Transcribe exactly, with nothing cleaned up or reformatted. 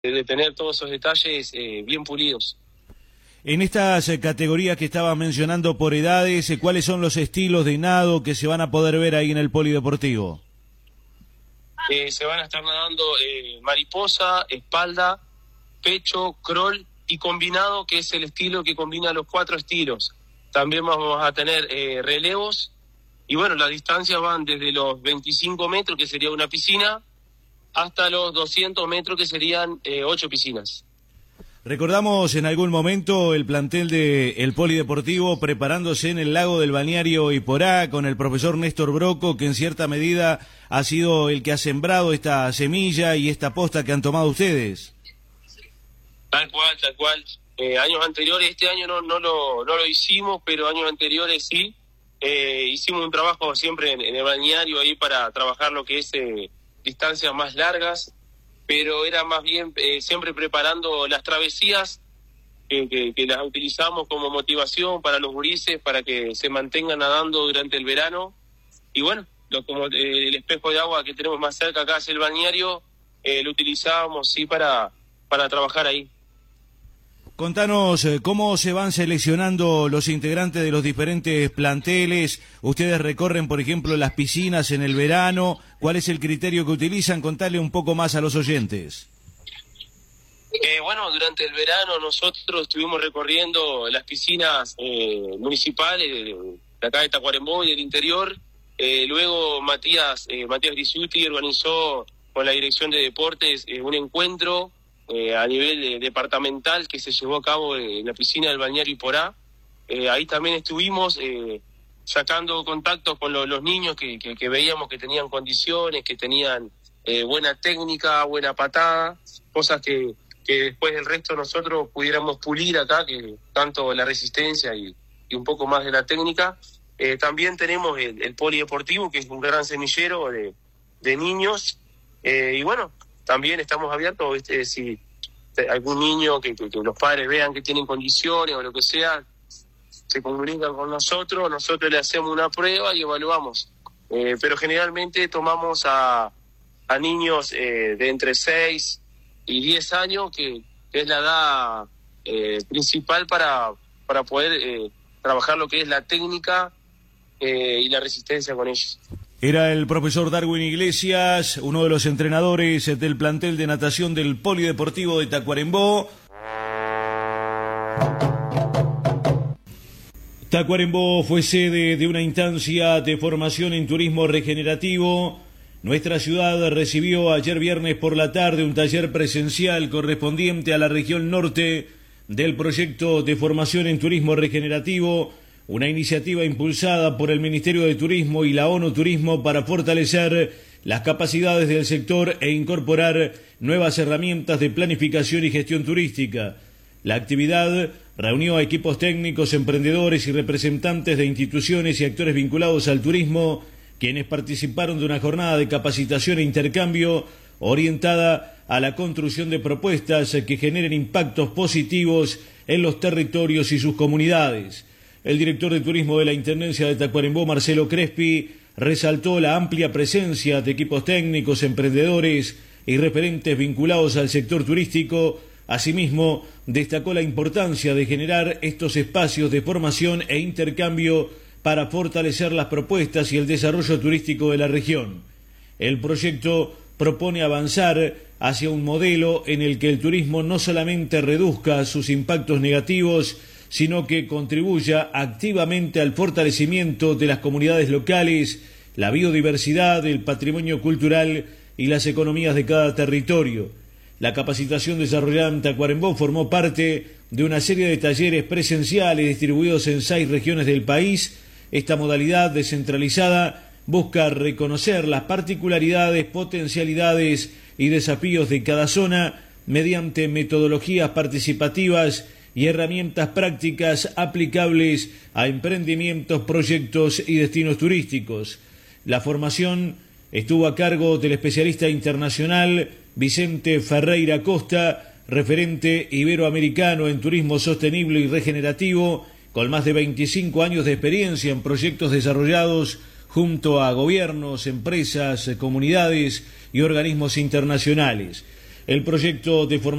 de tener todos esos detalles eh, bien pulidos. En estas eh, categorías que estaba mencionando por edades, eh, ¿cuáles son los estilos de nado que se van a poder ver ahí en el polideportivo? Eh, se van a estar nadando eh, mariposa, espalda, pecho, crawl y combinado, que es el estilo que combina los cuatro estilos. También vamos a tener eh, relevos y bueno, las distancias van desde los veinticinco metros, que sería una piscina, hasta los doscientos metros, que serían eh, ocho piscinas. Recordamos en algún momento el plantel de el polideportivo preparándose en el lago del balneario Iporá con el profesor Néstor Broco, que en cierta medida ha sido el que ha sembrado esta semilla y esta posta que han tomado ustedes. Tal cual, tal cual. Eh, años anteriores, este año no, no, lo, no lo hicimos, pero años anteriores sí. Eh, hicimos un trabajo siempre en, en el balneario ahí para trabajar lo que es eh, distancias más largas, pero era más bien eh, siempre preparando las travesías que, que, que las utilizamos como motivación para los gurises, para que se mantengan nadando durante el verano. Y bueno, lo, como eh, el espejo de agua que tenemos más cerca acá es el balneario, eh, lo utilizábamos sí para, para trabajar ahí. Contanos eh, cómo se van seleccionando los integrantes de los diferentes planteles. Ustedes recorren, por ejemplo, las piscinas en el verano. ¿Cuál es el criterio que utilizan? Contarle un poco más a los oyentes. Eh, bueno, durante el verano nosotros estuvimos recorriendo las piscinas eh, municipales de, de acá de Tacuarembó y del interior. Eh, luego Matías, eh, Matías Grisuti organizó con la Dirección de Deportes eh, un encuentro Eh, a nivel eh, departamental que se llevó a cabo eh, en la piscina del balneario Iporá. Eh, ahí también estuvimos eh, sacando contactos con lo, los niños que, que, que veíamos que tenían condiciones, que tenían eh, buena técnica, buena patada, cosas que, que después del resto nosotros pudiéramos pulir acá, que tanto la resistencia y, y un poco más de la técnica. Eh, también tenemos el, el polideportivo, que es un gran semillero de, de niños, eh, y bueno, también estamos abiertos, ¿viste? Si algún niño que, que, que los padres vean que tienen condiciones o lo que sea, se comunican con nosotros, nosotros le hacemos una prueba y evaluamos. Eh, pero generalmente tomamos a, a niños eh, de entre seis y diez años, que, que es la edad eh, principal para, para poder eh, trabajar lo que es la técnica eh, y la resistencia con ellos. Era el profesor Darwin Iglesias, uno de los entrenadores del plantel de natación del Polideportivo de Tacuarembó. Tacuarembó fue sede de una instancia de formación en turismo regenerativo. Nuestra ciudad recibió ayer viernes por la tarde un taller presencial correspondiente a la región norte del proyecto de formación en turismo regenerativo, una iniciativa impulsada por el Ministerio de Turismo y la ONU Turismo para fortalecer las capacidades del sector e incorporar nuevas herramientas de planificación y gestión turística. La actividad reunió a equipos técnicos, emprendedores y representantes de instituciones y actores vinculados al turismo, quienes participaron de una jornada de capacitación e intercambio orientada a la construcción de propuestas que generen impactos positivos en los territorios y sus comunidades. El director de turismo de la Intendencia de Tacuarembó, Marcelo Crespi, resaltó la amplia presencia de equipos técnicos, emprendedores y referentes vinculados al sector turístico. Asimismo, destacó la importancia de generar estos espacios de formación e intercambio para fortalecer las propuestas y el desarrollo turístico de la región. El proyecto propone avanzar hacia un modelo en el que el turismo no solamente reduzca sus impactos negativos, sino que contribuya activamente al fortalecimiento de las comunidades locales, la biodiversidad, el patrimonio cultural y las economías de cada territorio. La capacitación desarrollada en Tacuarembó formó parte de una serie de talleres presenciales distribuidos en seis regiones del país. Esta modalidad descentralizada busca reconocer las particularidades, potencialidades y desafíos de cada zona mediante metodologías participativas y herramientas prácticas aplicables a emprendimientos, proyectos y destinos turísticos. La formación estuvo a cargo del especialista internacional Vicente Ferreira Costa, referente iberoamericano en turismo sostenible y regenerativo, con más de veinticinco años de experiencia en proyectos desarrollados junto a gobiernos, empresas, comunidades y organismos internacionales. El proyecto de formación